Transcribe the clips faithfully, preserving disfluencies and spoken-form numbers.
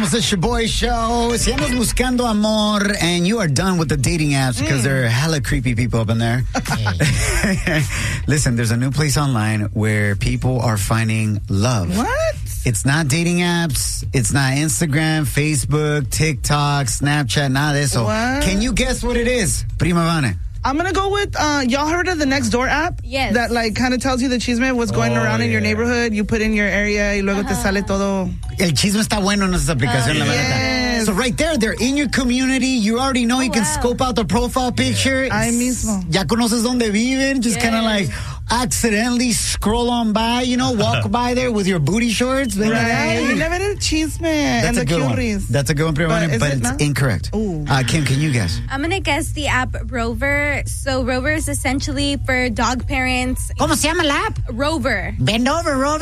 It's the Shaboy Show. Si andas buscando amor and you are done with the dating apps because mm. there are hella creepy people up in there. Hey. Listen, there's a new place online where people are finding love. What? It's not dating apps. It's not Instagram, Facebook, TikTok, Snapchat, nada de eso. What? Can you guess what it is? Prima Vane. I'm going to go with, uh, y'all heard of the Nextdoor app? Yes. That, like, kind of tells you the chisme, what's going oh, around yeah. in your neighborhood. You put in your area y luego uh-huh. te sale todo. El chisme está bueno en esas aplicaciones, uh, la yes. So right there, they're in your community. You already know. Oh, you can wow. scope out the profile picture. Yeah. Ahí mismo. Ya conoces donde viven. Just yes. kind of like accidentally scroll on by, you know, walk by there with your booty shorts. Right. You never did chisme. That's and a the good curies. one. That's a good one, but, but it it's not? incorrect. Uh, Kim, can you guess? I'm going to guess the app Rover. So Rover is essentially for dog parents. ¿Cómo se llama la app? Rover. Bend over, Rover.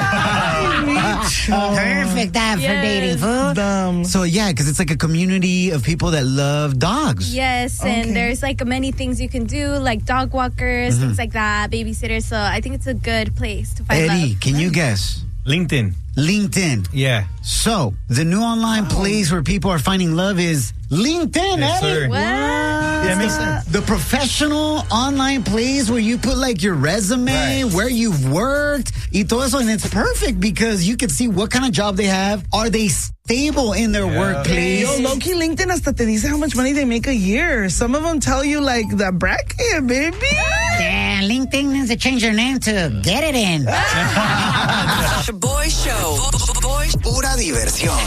Perfect app yes. for dating, fool. Dumb. So, yeah, because it's like a community of people that love dogs. Yes, okay. and there's like many things you can do, like dog walkers, mm-hmm. things like that, babysitters. So I think it's a good place to find Eddie, love. can you guess? LinkedIn. LinkedIn. Yeah. So, the new online oh. place where people are finding love is LinkedIn, yes, Eddie. Sir. What? Yeah, it makes sense. The professional online place where you put like your resume, right. where you've worked, y todo eso, and it's perfect because you can see what kind of job they have. Are they stable in their yeah. workplace? Yo, low-key LinkedIn hasta te dice how much money they make a year. Some of them tell you like the bracket, baby. Yeah, LinkedIn needs to change their name to Get It In. Shaboy Show. Pura diversión.